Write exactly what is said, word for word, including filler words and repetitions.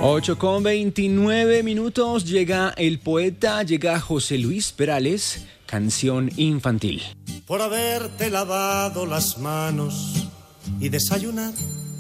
ocho con veintinueve minutos, llega el poeta, llega José Luis Perales, canción infantil. Por haberte lavado las manos y desayunar